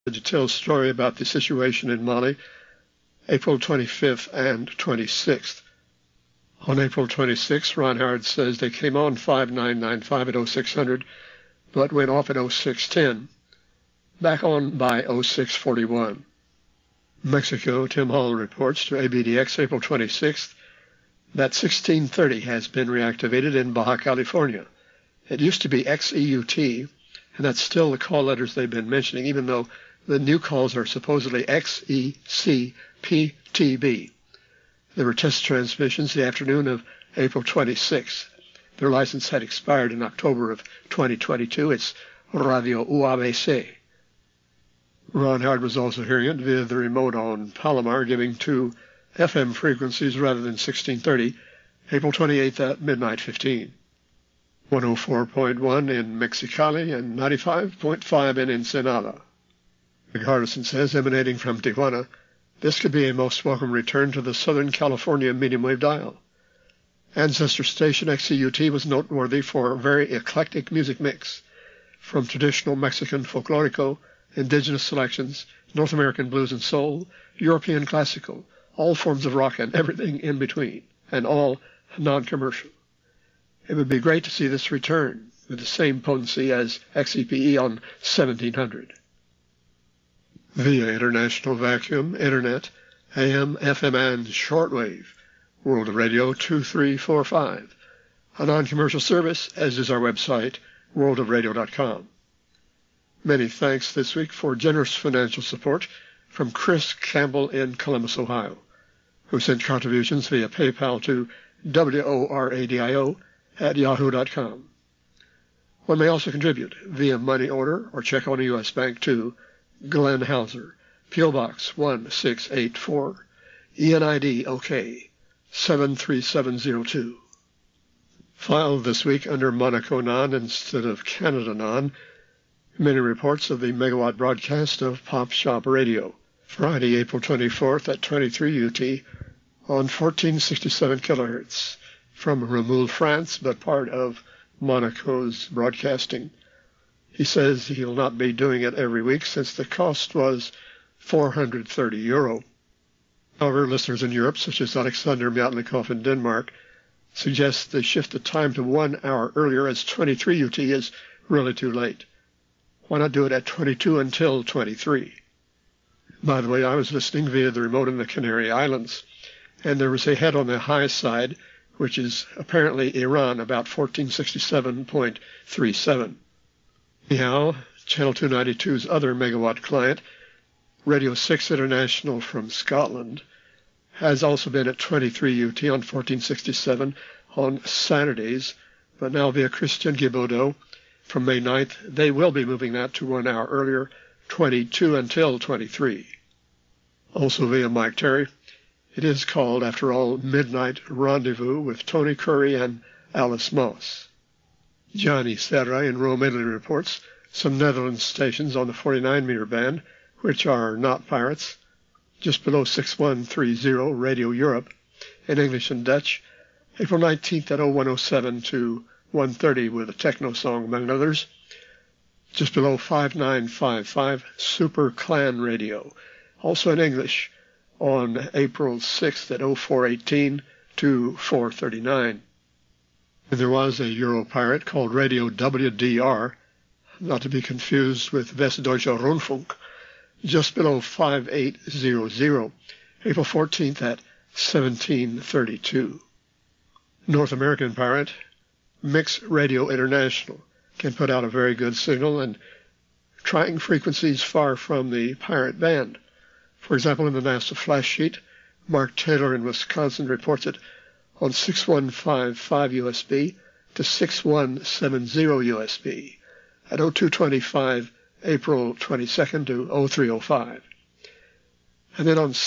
a detailed story about the situation in Mali, April 25th and 26th. On April 26th, Ron Howard says they came on 5995 at 0600, but went off at 0610, back on by 0641. Mexico, Tim Hall reports to ABDX April 26th that 1630 has been reactivated in Baja California. It used to be XEUT, and that's still the call letters they've been mentioning, even though the new calls are supposedly XECPTB. There were test transmissions the afternoon of April 26th. Their license had expired in October of 2022. It's Radio UABC. Ron Howard was also hearing it via the remote on Palomar, giving 2 FM frequencies rather than 1630, April 28th at midnight 15. 104.1 in Mexicali and 95.5 in Ensenada. Greg Hardison says, emanating from Tijuana, this could be a most welcome return to the Southern California medium wave dial. Ancestor station XCUT was noteworthy for a very eclectic music mix, from traditional Mexican folklorico, indigenous selections, North American blues and soul, European classical, all forms of rock and everything in between, and all non-commercial. It would be great to see this return with the same potency as XEPE on 1700. Via international vacuum, internet, AM, FM, and shortwave, World of Radio 2345, a non-commercial service, as is our website, worldofradio.com. Many thanks this week for generous financial support from Chris Campbell in Columbus, Ohio, who sent contributions via PayPal to WORADIO@yahoo.com. One may also contribute via money order or check on a U.S. bank to Glenn Hauser, P.O. Box 1684, ENID OK 73702. Filed this week under Monaco Non instead of Canada Non, many reports of the megawatt broadcast of Pop Shop Radio, Friday, April 24th at 23 UT on 1467 kHz from Remoule, France, but part of Monaco's broadcasting. He says he'll not be doing it every week since the cost was €430. However, listeners in Europe, such as Alexander Myatnikov in Denmark, suggest they shift the time to 1 hour earlier, as 23 UT is really too late. Why not do it at 22 until 23? By the way, I was listening via the remote in the Canary Islands, and there was a head on the high side, which is apparently Iran, about 1467.37. Anyhow, Channel 292's other megawatt client, Radio 6 International from Scotland, has also been at 23 UT on 1467 on Saturdays, but now via Christian Guibaudot from May 9th, they will be moving that to 1 hour earlier, 22 until 23. Also via Mike Terry, it is called, after all, Midnight Rendezvous with Tony Curry and Alice Moss. Johnny Serra in Rome, Italy reports some Netherlands stations on the 49-meter band, which are not pirates, just below 6130 Radio Europe, in English and Dutch, April 19th at 0107 to 1:30 with a techno song, among others. Just below 5955 Super Clan Radio, also in English, on April 6th at 0418 to 4:39. And there was a Euro pirate called Radio WDR, not to be confused with Westdeutscher Rundfunk, just below 5800, April 14th at 1732. North American pirate, Mix Radio International, can put out a very good signal and trying frequencies far from the pirate band. For example, in the NASA flash sheet, Mark Taylor in Wisconsin reports it on 6155 USB to 6170 USB at 0225 April 22nd to 0305. And then on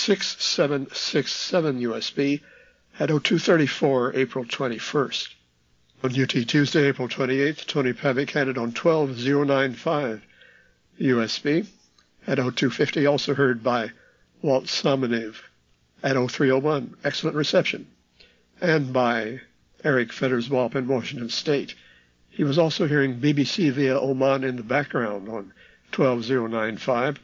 6767 USB at 0234 April 21st. On UT Tuesday, April 28th, Tony Pavic had it on 12095 USB at 0250, also heard by Walt Somonev at 0301, excellent reception, and by Eric Fedderswalp in Washington State. He was also hearing BBC via Oman in the background on 12095,